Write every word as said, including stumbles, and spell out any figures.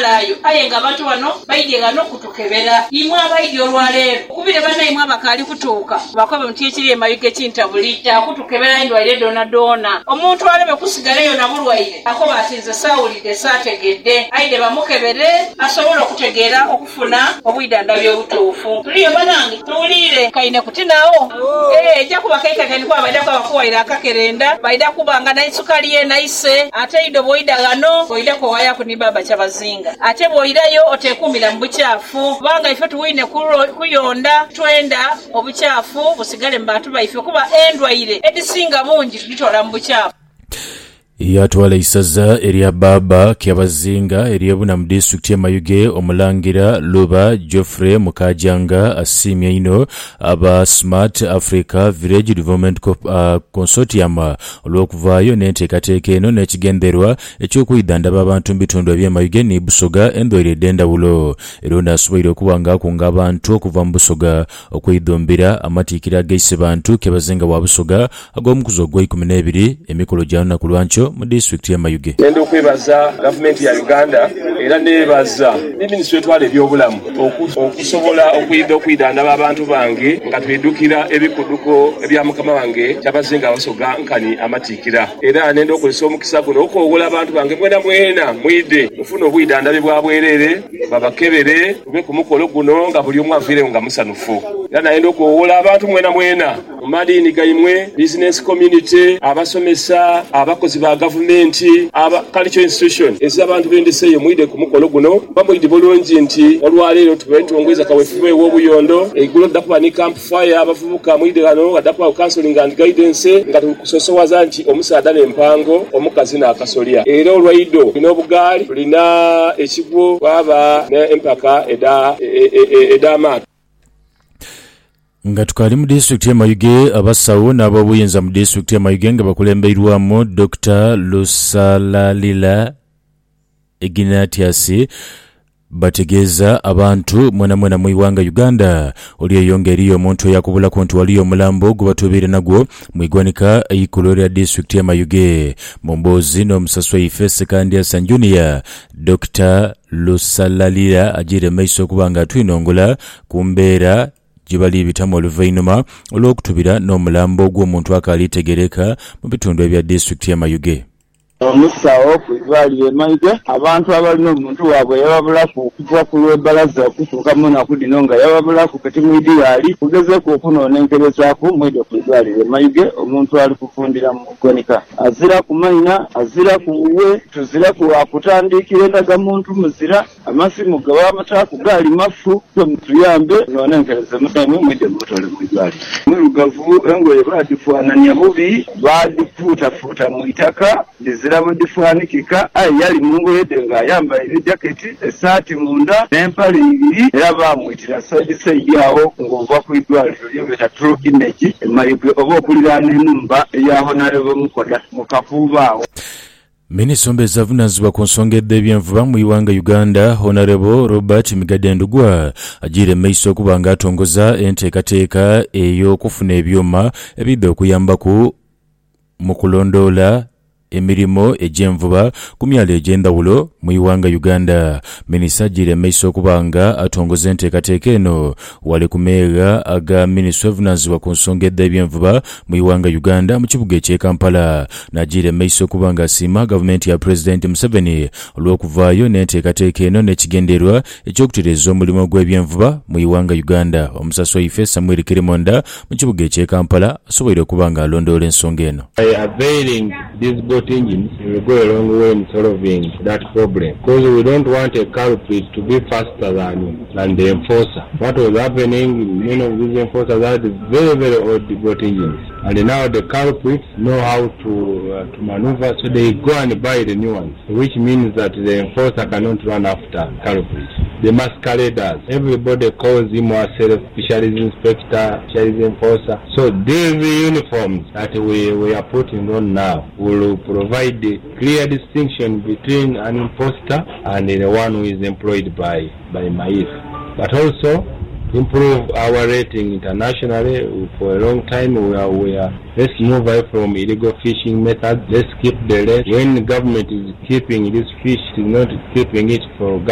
malayo aye nga abantu bano baidye gano kutukebera imwe abaidye olwaleero kubire bana imwe abakali kutuuka bakobe mutiye kiri emayuge kintabulita kutukebera endwaire dona dona omuntu alebe kusigalayo na bulwaire ako batinze sawulide saategedde aide bamukebere asobola okutegeera okufuna obwidandabyo obutuufu tuliyo banange tuwulire kaine kutinawo eh ejja kuba kaika kani kwa baida kwa kuwaira akakerenda baida kubanga na isukali ye naise ate ido boida gano boida ko waya kuni baba kyabazinga ate boidayo otekumira mu buchafu banga ife tuwine kuyonda twenda obuchafu busigale mbatu baife kuba endwaire edisinga bungi tulitola mu buchafu. Yatwala isaza eria baba kyabazinga eriebuna mu district ya Mayuge omulangira Luba Geoffrey Mukajanga asimya ino aba Smart Africa Village Development uh, Consortium olw'okuvaayo n'enteekateeka eno n'ekigenderwa eky'okuyidandaba abantu mu bitundu ebya Mayuge ne Busoga endwaire ed'endawulo. Era ono asoboire okubanga akunga abantu okuva mu Busoga okweyidombera amatiikira agaise bantu Kyabazinga wa Busoga ag'omukuzi ogw'ekumi n'ebiri emikolo gya lunaku lwankyo mu district ya Mayuge. Ngenda okwebaza gavumenti ya Uganda era nebaza ne minisitule twale by'obulamu okusobola okuyida okuyidandaba abantu bange nga twedukira ebikuduko ebya mukama wange Kyabazinga Busoga nkani amatiikira era nenda okozesa omukisa guno okwowola abantu bange mwena mwena mwide mufuna obwidandabe bwa bwerere babakebere tube ku mukolo guno nga buli omu aviire nga musanufu era nayenda okwowola abantu mwena mwena mu madiini gaimwe business community abasomesa abakozi ba gavumenti aba cultural institution ez'abantu bendeseyo mwide ku mukolo guno bamwide bulungi nti olwaleero tubetongeza kaweefube w'obuyondo egulo dakuba ni campfire abavubuka mwide gano dakuba counseling and guidance nga tukusosowaza nti omusaada n'empango omukazi n'akasolya era olwaido lina obugaali lina ekigwo baba n'empaka eda ed'amaatu. Nga tukali mu district ya Mayuge abasawo n'abobuyinza mu district ya Mayuge nga bakulemberwamu Doctor Lusalalila Ignatius bategeeza abantu mwena mwena mu iwanga Uganda oli eyongeriyo omuntu yakubula ku nti waliyo omulambo gubatuubire nagwo mu igwanika ikulu lya district ya Mayuge mu mboozi n'omusaswa ife Sekandia San Junior Doctor Lusalalila agire maiso okubanga atwinongola ku mbeera jibali bitamu oluvainuma olw'okutubira n'omulambo gw'omuntu akaalitegereka mu bitundu ebya district ya Mayuge. Omusawo kwidwalire Mayuge abantu abalina omuntu waabwe yababulaku okuva ku lw'ebbalaza okutuuka mu nnaku dino nga yababulaku kati mwidiyali kugezeeko okunoonenkerezaako mwide kwidwalire Mayuge omuntu ali kufundira mu ggwanika azira ku mayina azira ku wuwe tuzira ku akutandikira endagamuntu muzira amasimu gaw'amataaku gaali mafu twemutuyambe noonenkereze mutamu mwide mutole mwidwalire mwirugavu engoye baadifaananya bubi baadifuutafuuta mu itaka ziramu difanikika ayi yali mungoyede nga ayambaire jaketi esaati munda n'empale ibiri era bamwitira side side yawo ng'ova ku idwaliro lyobeta true image emayuge oba okuliraana enumba eya Honorable Mukoda mu Kafuubaawo. Minisombe ezavunanyizibwa ku nsonga ez'ebyenvuba mu iwanga Uganda Honorable Robert Migadendugwa agire maiso okuba nga atongoza enteekateeka ey'okufuna ebyuma ebidde okuyambaku mu kulondoola emirimo egy'envuba ku myalo egy'endawulo mu iwanga Uganda. Minisita agire maiso okubanga atongoza enteekateeka eno wali ku meega aga minisitule evunanyizibwa ku nsonga ez'ebyenvuba mu iwanga Uganda mu kibuga eky'e Kampala n'agire maiso okubanga asiima gavumenti ya Pulezidenti Museveni olw'okuvaayo n'enteekateeka eno n'ekigenderwa eky'okutereeza omulimu gw'ebyenvuba mu iwanga Uganda. Omusaswa ife Samuel Kirimonda mu kibuga eky'e Kampala asoboire okubanga alondoola ensonga eno. Engines will go a long way in solving that problem because we don't want a culprit to be faster than than the enforcer. What was happening, many of these enforcers had very very old boat engines, and now the culprits know how to uh, to maneuver, so they go and buy the new ones, which means that the enforcer cannot run after culprits. The masqueraders, everybody calls him ourselves fisheries inspector, fisheries enforcer. So these uniforms that we, we are putting on now will provide a clear distinction between an imposter and the one who is employed by, by M I F. But also improve our rating internationally. For a long time we are, we are let's move away from illegal fishing methods. Let's keep the rate. When the government is keeping this fish, is not keeping it for